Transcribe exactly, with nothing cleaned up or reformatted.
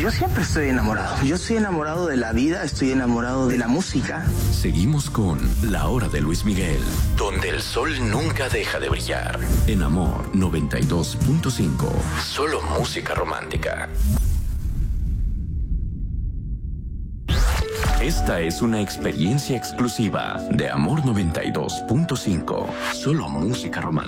Yo siempre estoy enamorado. Yo estoy enamorado de la vida, estoy enamorado de la música. Seguimos con La Hora de Luis Miguel, donde el sol nunca deja de brillar. En Amor noventa y dos punto cinco. Solo música romántica. Esta es una experiencia exclusiva de Amor noventa y dos punto cinco. Solo música romántica.